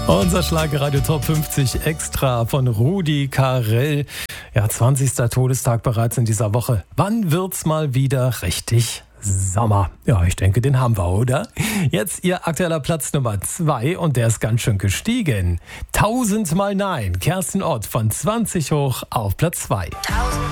Unser Schlagerradio Top 50 Extra von Rudi Carrell. Ja, 20. Todestag bereits in dieser Woche. Wann wird's mal wieder richtig Sommer? Ja, ich denke, den haben wir, oder? Jetzt Ihr aktueller Platz Nummer 2 und der ist ganz schön gestiegen. 1000 mal Nein. Kerstin Ott von 20 hoch auf Platz 2.